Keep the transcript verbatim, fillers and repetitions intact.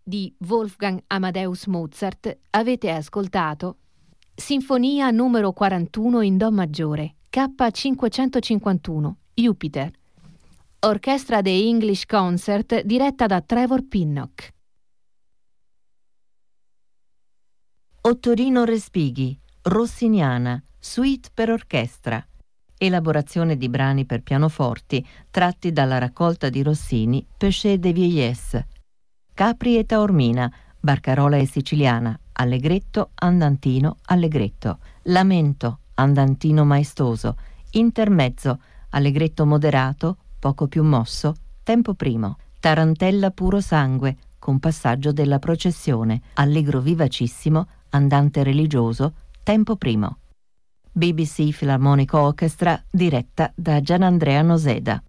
di Wolfgang Amadeus Mozart, avete ascoltato Sinfonia numero quarantuno in Do maggiore, K cinquecentocinquantuno, Jupiter. Orchestra The English Concert diretta da Trevor Pinnock. Ottorino Respighi, Rossiniana, suite per orchestra. Elaborazione di brani per pianoforti tratti dalla raccolta di Rossini Péché de vieillesse. Capri e Taormina, Barcarola e Siciliana, Allegretto, Andantino, Allegretto. Lamento, Andantino maestoso. Intermezzo, Allegretto moderato, poco più mosso, tempo primo. Tarantella puro sangue, con passaggio della processione, allegro vivacissimo, andante religioso, tempo primo. B B C Philharmonic Orchestra diretta da Gianandrea Noseda.